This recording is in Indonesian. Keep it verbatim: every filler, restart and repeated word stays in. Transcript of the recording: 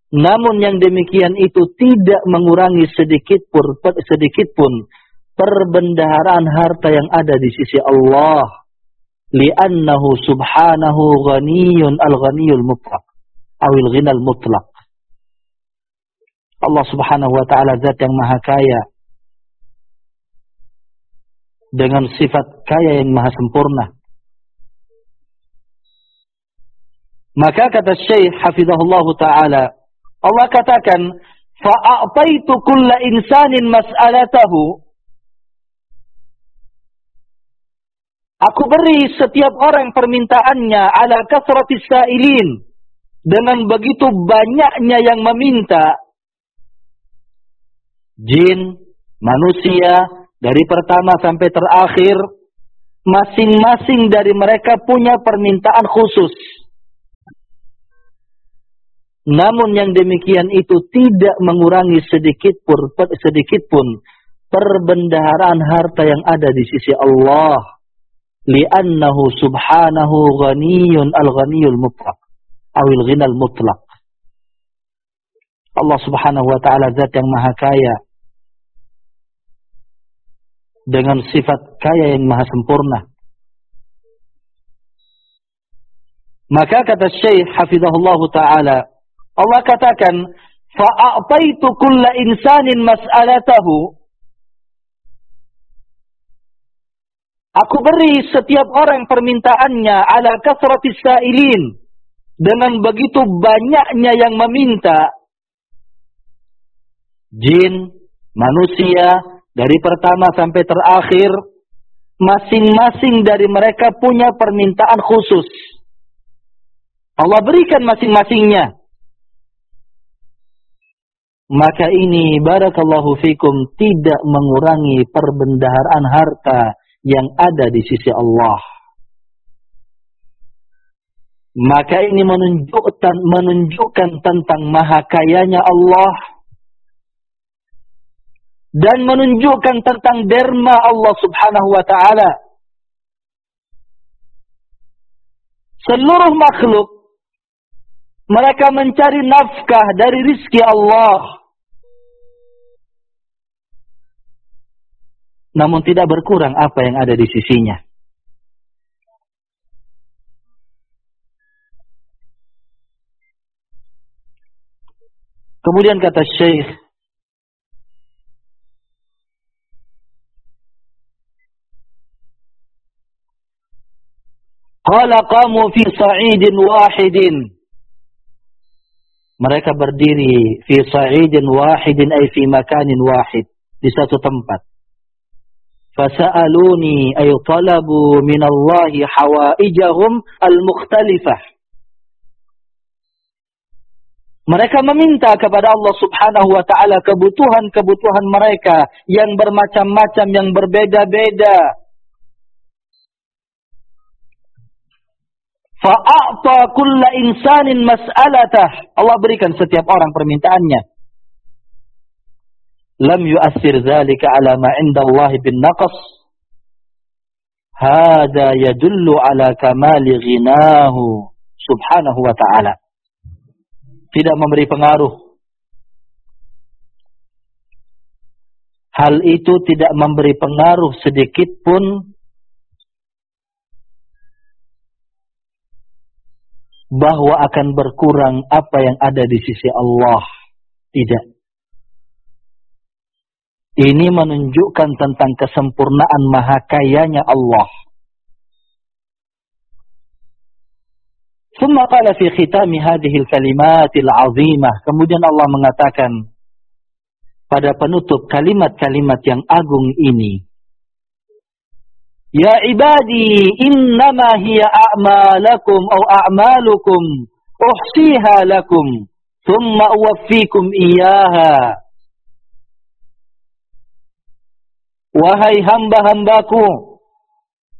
Namun yang demikian itu tidak mengurangi sedikit pun, sedikit pun perbendaharaan harta yang ada di sisi Allah. Li'annahu subhanahu ghaniyun al-ghaniyul mutlaq. Awil ghinal mutlaq. Allah subhanahu wa ta'ala zat yang maha kaya. Dengan sifat kaya yang maha sempurna. Maka kata Syekh hafizahullahu ta'ala, Allah katakan, fa'a'taitu kulla insanin mas'alatahu. Aku beri setiap orang permintaannya ala kasratis sa'ilin. Dengan begitu banyaknya yang meminta. Jin, manusia, dari pertama sampai terakhir, masing-masing dari mereka punya permintaan khusus. Namun yang demikian itu tidak mengurangi sedikit pun, sedikit pun perbendaharaan harta yang ada di sisi Allah. Li'annahu subhanahu ghaniyun al-ghaniyul mutlaq. Awil ghinal mutlaq. Allah subhanahu wa ta'ala zat yang maha kaya. Dengan sifat kaya yang maha sempurna. Maka kata Syekh hafizahullahu ta'ala, Allah katakan, fa'a'taitu kulla insanin mas'alatahu. Aku beri setiap orang permintaannya ala kasratis sa'ilin. Dengan begitu banyaknya yang meminta. Jin, manusia, dari pertama sampai terakhir, masing-masing dari mereka punya permintaan khusus. Allah berikan masing-masingnya. Maka ini barakallahu fikum tidak mengurangi perbendaharaan harta yang ada di sisi Allah. Maka ini menunjukkan menunjukkan tentang maha kayanya Allah dan menunjukkan tentang derma Allah Subhanahu wa taala. Seluruh makhluk mereka mencari nafkah dari rizki Allah. Namun tidak berkurang apa yang ada di sisinya. Kemudian kata Syekh, qala qamu fi sa'idin wahidin. Mereka berdiri fi sa'idin wahidin ay fi makanin wahid, di satu tempat. Fasa'aluni ay talabu minallahi hawaijahum al-mukhtalifah. Mereka meminta kepada Allah Subhanahu wa ta'ala kebutuhan-kebutuhan mereka yang bermacam-macam, yang berbeda-beda. Fa'a'ta kulla insanin mas'alatah. Allah berikan setiap orang permintaannya. Lam yu'athir dzalika ala ma 'inda Allah bin naqas. Hada yadullu ala kamali ghinahu subhanahu wa ta'ala. Tidak memberi pengaruh. Hal itu tidak memberi pengaruh sedikit pun bahwa akan berkurang apa yang ada di sisi Allah. Tidak. Ini menunjukkan tentang kesempurnaan maha kayanya Allah. Thumma qala fi khitami hadhihi al-kalimatil 'azimah. Kemudian Allah mengatakan pada penutup kalimat-kalimat yang agung ini, ya ibadi innama hiya a'malakum aw a'malukum uhsiha lakum thumma uwaffikum iyyaha. Wahai hamba-hambaku,